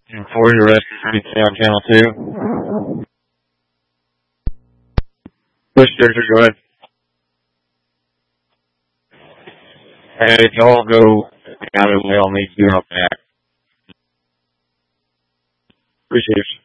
And for the rest, you can stay on channel 2. Push Director, go ahead. Hey, y'all go out of the way. I'll need to do it back. Appreciate it.